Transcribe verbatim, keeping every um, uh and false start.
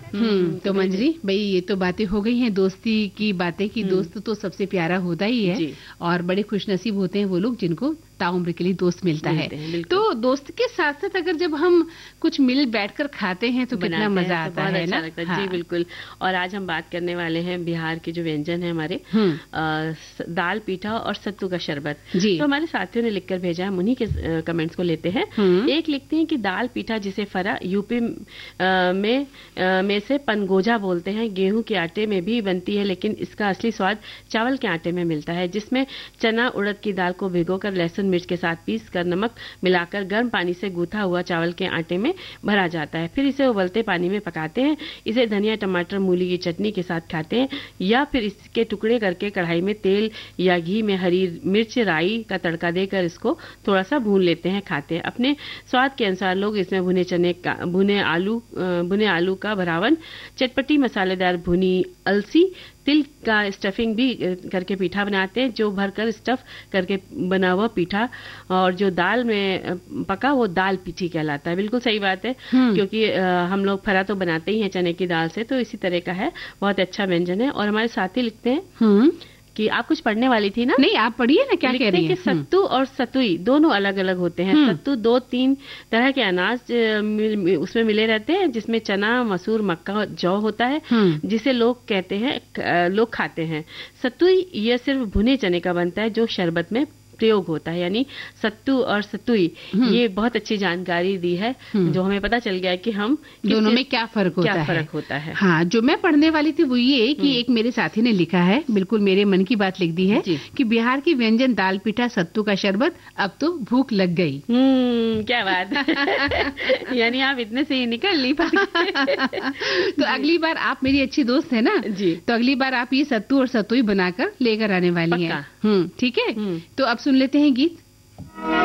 हम्म तो मंजरी भाई, ये तो बातें हो गई हैं दोस्ती की बातें की। दोस्त तो सबसे प्यारा होता ही है और बड़े खुशनसीब होते हैं वो लोग जिनको ताउम्र के लिए दोस्त मिलता है। तो दोस्त के साथ साथ अगर जब हम कुछ मिल बैठकर खाते हैं तो कितना मजा आता है ना। हाँ। जी बिल्कुल। और आज हम बात करने वाले हैं बिहार के जो व्यंजन है हमारे, आ, दाल पीठा और सत्तू का शरबत। तो हमारे साथियों ने लिखकर भेजा है, उन्हीं के कमेंट्स को लेते हैं। एक लिखते हैं कि दाल पीठा जिसे फरा यूपी में में से पनगोजा बोलते हैं, गेहूं के आटे में भी बनती है, लेकिन इसका असली स्वाद चावल के आटे में मिलता है, जिसमें चना उड़द की दाल को भिगोकर लहसुन मिर्च के साथ पीस कर नमक मिलाकर गर्म पानी से गूथा हुआ चावल के आटे में भरा जाता है। फिर इसे उबलते पानी में पकाते हैं। इसे धनिया टमाटर मूली की चटनी के साथ खाते हैं या फिर इसके टुकड़े करके कढ़ाई में तेल या घी में हरी मिर्च राई का तड़का देकर इसको थोड़ा सा भून लेते हैं, खाते हैं। अपने स्वाद के अनुसार लोग इसमें भुने चने का भुने आलू भुने आलू का भरावन, चटपटी मसालेदार भुनी अलसी, तिल का स्टफिंग भी करके पीठा बनाते हैं, जो भरकर स्टफ करके बना हुआ पीठा और जो दाल में पका वो दाल पीठी कहलाता है। बिल्कुल सही बात है, क्योंकि हम लोग फरा तो बनाते ही हैं चने की दाल से, तो इसी तरह का है। बहुत अच्छा व्यंजन है। और हमारे साथी लिखते हैं कि आप कुछ पढ़ने वाली थी ना। नहीं, आप पढ़िए ना, क्या कह रही हैं? कि सत्तू और सतुई दोनों अलग अलग होते हैं। सत्तू दो तीन तरह के अनाज उसमें मिले रहते हैं, जिसमें चना मसूर मक्का जौ होता है, जिसे लोग कहते हैं लोग खाते हैं। सतुई यह सिर्फ भुने चने का बनता है जो शरबत में प्रयोग होता है। यानी सत्तू और सतुई, ये बहुत अच्छी जानकारी दी है, जो हमें पता चल गया कि हम दोनों में क्या फर्क होता क्या है। फर्क होता है। हाँ, जो मैं पढ़ने वाली थी वो ये कि एक मेरे साथी ने लिखा है, बिल्कुल मेरे मन की बात लिख दी है कि बिहार की व्यंजन दाल पीठा सत्तू का शरबत, अब तो भूख लग गई। हम्म क्या बात यानी आप इतने से ही निकल नहीं पाते। तो अगली बार आप मेरी अच्छी दोस्त है ना जी, तो अगली बार आप ये सत्तू और सतुई बनाकर लेकर आने वाली हैं। हम्म ठीक है, तो अब सुन लेते हैं गीत।